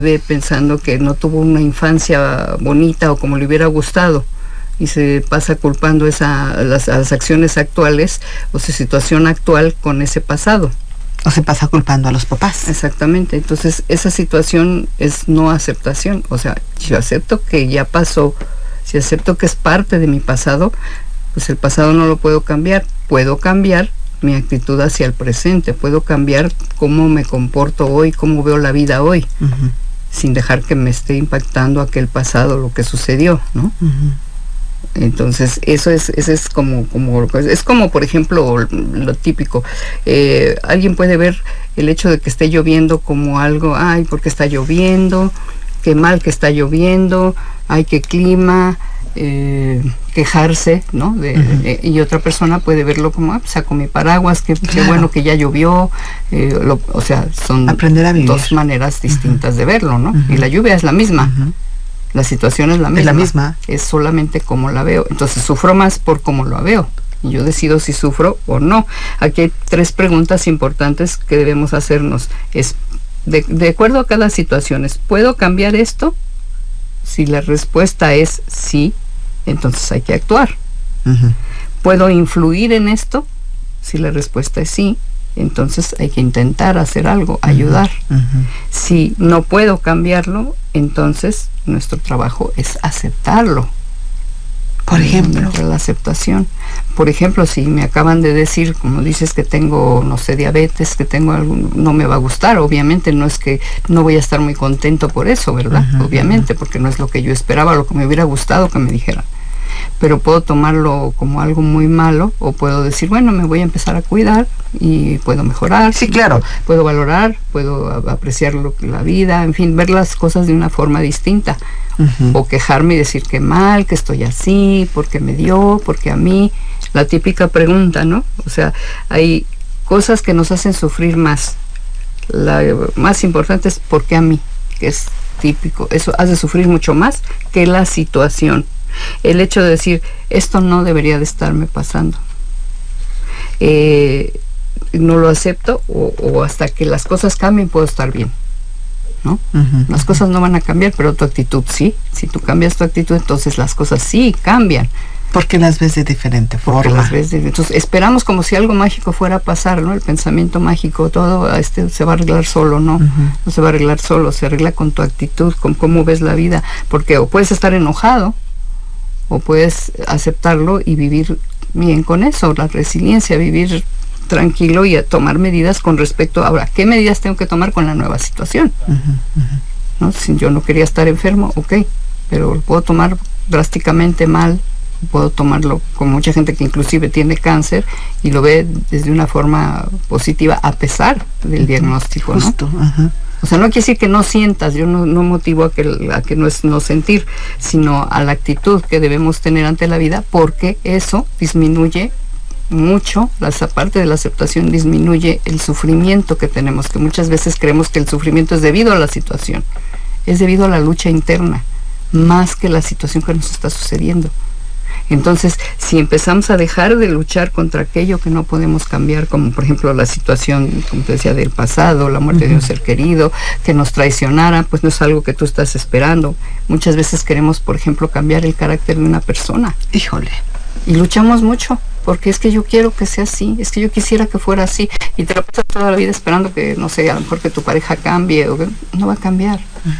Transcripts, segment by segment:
ve pensando que no tuvo una infancia bonita o como le hubiera gustado, y se pasa culpando las acciones actuales o su situación actual con ese pasado. O se pasa culpando a los papás. Exactamente. Entonces, esa situación es no aceptación. O sea, yo acepto que ya pasó, si acepto que es parte de mi pasado, pues el pasado no lo puedo cambiar. Puedo cambiar mi actitud hacia el presente, puedo cambiar cómo me comporto hoy, cómo veo la vida hoy, sin dejar que me esté impactando aquel pasado, lo que sucedió, ¿no? Entonces, eso es como por ejemplo lo típico. Alguien puede ver el hecho de que esté lloviendo como algo, ay, ¿por qué está lloviendo? Qué mal que está lloviendo, ay, qué clima, quejarse, ¿no? Y otra persona puede verlo como, saco mi paraguas, qué bueno que ya llovió. O sea, son aprender a vivir. Dos maneras distintas de verlo, ¿no? Y la lluvia es la misma. La situación es la misma. Es la misma. Es solamente cómo la veo. Entonces sufro más por cómo lo veo. Y yo decido si sufro o no. Aquí hay 3 preguntas importantes que debemos hacernos. Es, de acuerdo a cada situación, ¿puedo cambiar esto? Si la respuesta es sí, entonces hay que actuar. ¿Puedo influir en esto? Si la respuesta es sí, entonces hay que intentar hacer algo, ayudar. Si no puedo cambiarlo, entonces nuestro trabajo es aceptarlo. Por ejemplo, la aceptación. Por ejemplo, si me acaban de decir, como dices, que tengo, no sé, diabetes, que tengo no me va a gustar, obviamente no es que no voy a estar muy contento por eso, ¿verdad? Obviamente, porque no es lo que yo esperaba, lo que me hubiera gustado que me dijeran. Pero puedo tomarlo como algo muy malo, o puedo decir, bueno, me voy a empezar a cuidar y puedo mejorar. Sí, claro. Puedo valorar, puedo apreciar la vida, en fin, ver las cosas de una forma distinta. O quejarme y decir que mal, que estoy así, porque me dio, porque a mí. La típica pregunta, ¿no? O sea, hay cosas que nos hacen sufrir más. La más importante es ¿por qué a mí? Que es típico. Eso hace sufrir mucho más que la situación. El hecho de decir, esto no debería de estarme pasando. No lo acepto, o hasta que las cosas cambien puedo estar bien, ¿no? Las cosas no van a cambiar, pero tu actitud sí. Si tú cambias tu actitud, entonces las cosas sí cambian. Porque las ves de diferente forma. Entonces esperamos como si algo mágico fuera a pasar, ¿no? El pensamiento mágico, todo se va a arreglar solo, ¿no? No se va a arreglar solo, se arregla con tu actitud, con cómo ves la vida. Porque o puedes estar enojado, o puedes aceptarlo y vivir bien con eso, la resiliencia, vivir tranquilo y a tomar medidas con respecto a, ahora, ¿qué medidas tengo que tomar con la nueva situación? ¿No? Si yo no quería estar enfermo, ok, pero lo puedo tomar drásticamente mal, puedo tomarlo con mucha gente que inclusive tiene cáncer y lo ve desde una forma positiva a pesar del diagnóstico, ¿no? Justo, O sea, no quiere decir que no sientas, yo no motivo a que no es no sentir, sino a la actitud que debemos tener ante la vida, porque eso disminuye mucho, esa parte de la aceptación disminuye el sufrimiento que tenemos, que muchas veces creemos que el sufrimiento es debido a la situación, es debido a la lucha interna, más que la situación que nos está sucediendo. Entonces, si empezamos a dejar de luchar contra aquello que no podemos cambiar, como por ejemplo la situación, como te decía, del pasado, la muerte de un ser querido, que nos traicionara, pues no es algo que tú estás esperando. Muchas veces queremos, por ejemplo, cambiar el carácter de una persona. Híjole. Y luchamos mucho, porque es que yo quiero que sea así, es que yo quisiera que fuera así, y te la pasas toda la vida esperando que, no sé, a lo mejor que tu pareja cambie, o que no va a cambiar.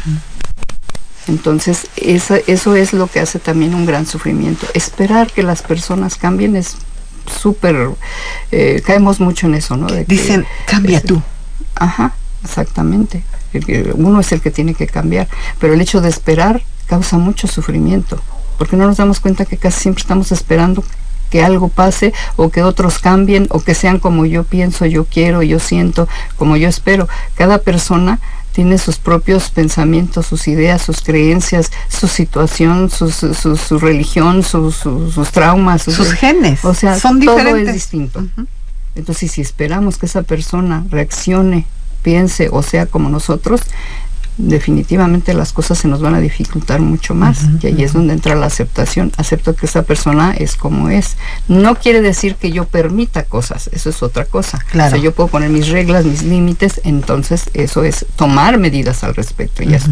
Entonces, eso es lo que hace también un gran sufrimiento. Esperar que las personas cambien es súper... caemos mucho en eso, ¿no? Dicen, cambia tú. Ajá, exactamente. Uno es el que tiene que cambiar, pero el hecho de esperar causa mucho sufrimiento, porque no nos damos cuenta que casi siempre estamos esperando que algo pase, o que otros cambien, o que sean como yo pienso, yo quiero, yo siento, como yo espero. Cada persona tiene sus propios pensamientos, sus ideas, sus creencias, su situación, su religión, sus traumas, sus genes. O sea, son todo diferentes. Es distinto. Entonces, si esperamos que esa persona reaccione, piense o sea como nosotros, definitivamente las cosas se nos van a dificultar mucho más. Y ahí es donde entra la aceptación. Acepto que esa persona es como es. No quiere decir que yo permita cosas, eso es otra cosa. Claro. O sea, yo puedo poner mis reglas, mis límites, entonces eso es tomar medidas al respecto. Ya